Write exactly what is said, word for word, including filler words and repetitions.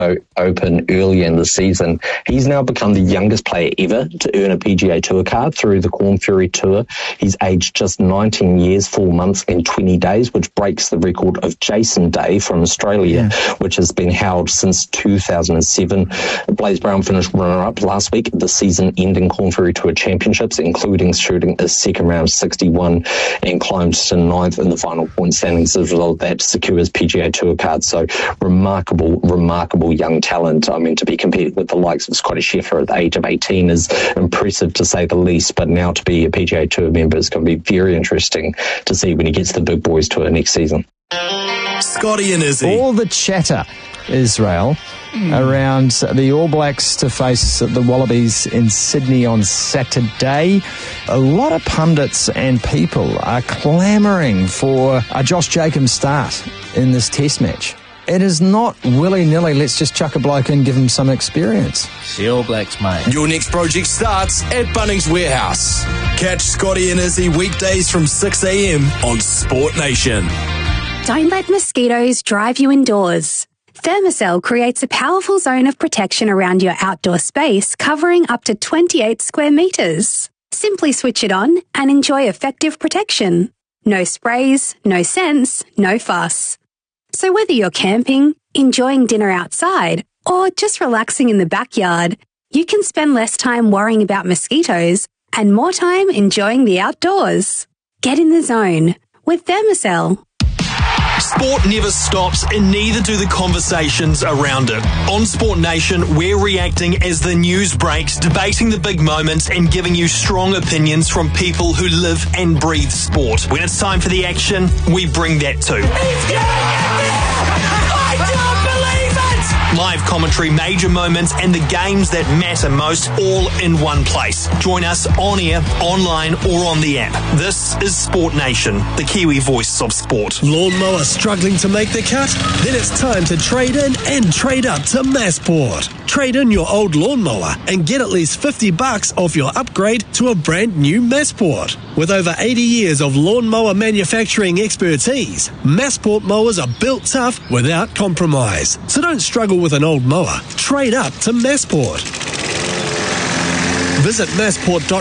Open earlier in the season. He's now become the youngest player ever to earn a P G A Tour card through the Corn Ferry Tour. He's aged just nineteen years, four months and twenty days, which breaks the record of Jason Day from Australia, yeah. which has been held since two thousand seven. Blaze Brown finished runner-up last week at the season-ending Corn Ferry Tour Championships, including shooting a second round sixty-one and climbed to ninth in the final point standings. As a result, that secures P G A Tour card. So remarkable, remarkable young talent. I mean, to be competing with the likes of Scotty Scheffler at the age of eighteen is impressive to say the least, but now to be a P G A Tour member is going to be very interesting to see when he gets the big boys tour next season. Scotty and Izzy. All the chatter, Israel, mm. around the All Blacks to face the Wallabies in Sydney on Saturday. A lot of pundits and people are clamouring for a Josh Jacobs start in this test match. It is not willy-nilly, let's just chuck a bloke in and give him some experience. The All Blacks, mate. Your next project starts at Bunnings Warehouse. Catch Scotty and Izzy weekdays from six a.m. on Sport Nation. Don't let mosquitoes drive you indoors. Thermacell creates a powerful zone of protection around your outdoor space, covering up to twenty-eight square metres. Simply switch it on and enjoy effective protection. No sprays, no scents, no fuss. So whether you're camping, enjoying dinner outside, or just relaxing in the backyard, you can spend less time worrying about mosquitoes and more time enjoying the outdoors. Get in the zone with Thermacell. Sport never stops, and neither do the conversations around it. On Sport Nation, we're reacting as the news breaks, debating the big moments, and giving you strong opinions from people who live and breathe sport. When it's time for the action, we bring that too. He's I don't believe it! Live commentary, major moments, and the games that matter most, all in one place. Join us on air, online, or on the app. This is Sport Nation, the Kiwi voice of sport. Lawnmower struggling to make the cut? Then it's time to trade in and trade up to Massport. Trade in your old lawnmower and get at least fifty bucks off your upgrade to a brand new Massport. With over eighty years of lawnmower manufacturing expertise, Massport mowers are built tough without compromise. So don't struggle with an old mower. Trade up to Massport. Visit massport dot com